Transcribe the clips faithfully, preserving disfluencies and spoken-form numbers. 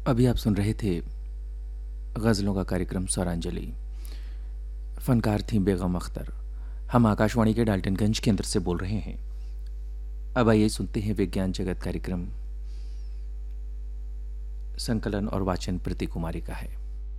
अभी आप सुन रहे थे गज़लों का कार्यक्रम स्वरांजलि। फनकार थीं बेगम अख्तर। हम आकाशवाणी के डाल्टनगंज केंद्र से बोल रहे हैं। अब आइए सुनते हैं विज्ञान जगत कार्यक्रम। संकलन और वाचन प्रीति कुमारी का है।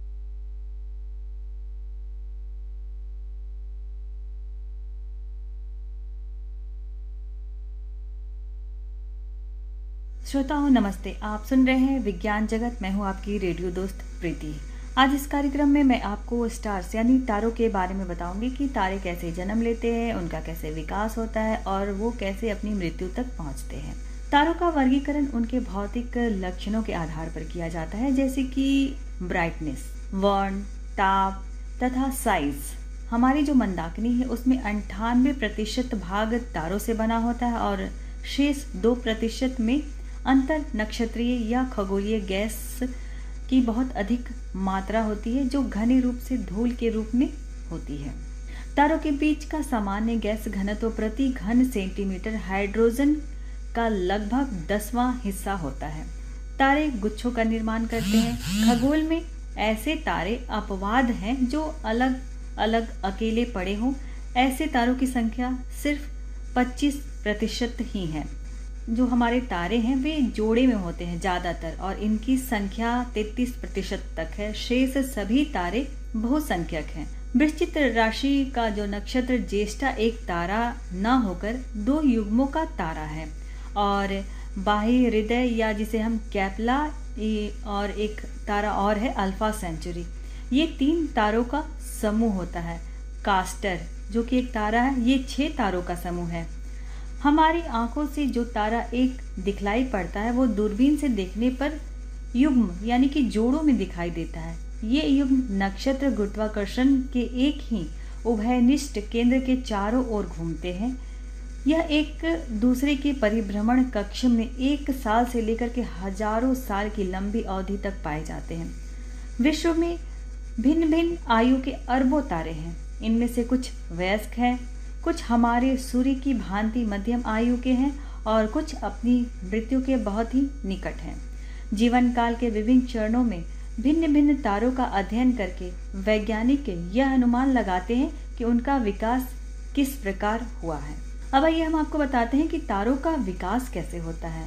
श्रोताओं नमस्ते। आप सुन रहे हैं विज्ञान जगत। मैं हूं आपकी रेडियो दोस्त प्रीति। आज इस कार्यक्रम में मैं आपको स्टार्स यानी तारों के बारे में बताऊंगी कि तारे कैसे जन्म लेते हैं, उनका कैसे विकास होता है और वो कैसे अपनी मृत्यु तक पहुंचते हैं। तारों का वर्गीकरण उनके भौतिक लक्षणों के आधार पर किया जाता है, जैसे कि ब्राइटनेस, वर्ण, ताप तथा साइज। हमारी जो मंदाकिनी है उसमें अंठानवे प्रतिशत भाग तारों से बना होता है और शेष दो प्रतिशत में अंतर नक्षत्रीय या खगोलीय गैस की बहुत अधिक मात्रा होती है, जो घने रूप से धूल के रूप में होती है। तारों के बीच का सामान्य गैस घनत्व प्रति घन सेंटीमीटर हाइड्रोजन का लगभग दसवां हिस्सा होता है। तारे गुच्छों का निर्माण करते हैं। खगोल में ऐसे तारे अपवाद हैं जो अलग अलग अकेले पड़े हों। ऐसे तारों की संख्या सिर्फ पच्चीस प्रतिशत ही है। जो हमारे तारे हैं वे जोड़े में होते हैं ज़्यादातर, और इनकी संख्या तैंतीस प्रतिशत तक है। शेष सभी तारे बहुसंख्यक हैं। वृश्चिक राशि का जो नक्षत्र ज्येष्ठा एक तारा न होकर दो युग्मों का तारा है, और बाह्य हृदय या जिसे हम कैपला और एक तारा और है अल्फा सेंचुरी, ये तीन तारों का समूह होता है। कास्टर जो कि एक तारा है, ये छह तारों का समूह है। हमारी आंखों से जो तारा एक दिखलाई पड़ता है वो दूरबीन से देखने पर युग्म यानी कि जोड़ों में दिखाई देता है। ये युग्म नक्षत्र गुरुत्वाकर्षण के एक ही उभयनिष्ठ केंद्र के चारों ओर घूमते हैं। यह एक दूसरे के परिभ्रमण कक्ष में एक साल से लेकर के हजारों साल की लंबी अवधि तक पाए जाते हैं। विश्व में भिन्न भिन्न आयु के अरबों तारे हैं। इनमें से कुछ वयस्क हैं, कुछ हमारे सूर्य की भांति मध्यम आयु के हैं और कुछ अपनी मृत्यु के बहुत ही निकट हैं। जीवन काल के विभिन्न चरणों में भिन्न भिन्न तारों का अध्ययन करके वैज्ञानिक यह अनुमान लगाते हैं कि उनका विकास किस प्रकार हुआ है। अब आइए हम आपको बताते हैं कि तारों का विकास कैसे होता है।